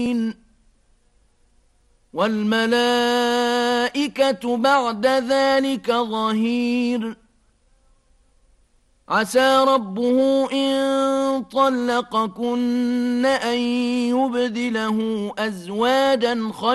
والملائكة بعد ذلك ظهير عسى ربه إن طلقكن أن يبدله أزواجا